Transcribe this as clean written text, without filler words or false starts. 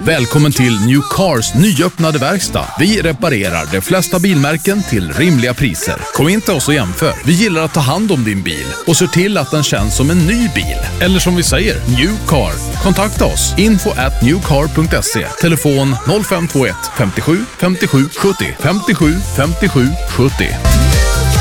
Välkommen till New Cars nyöppnade verkstad. Vi reparerar de flesta bilmärken till rimliga priser. Kom in till oss och jämför. Vi gillar att ta hand om din bil och ser till att den känns som en ny bil. Eller som vi säger, New Car. Kontakta oss. info@newcar.se. Telefon 0521 57 57 70 57 57 70.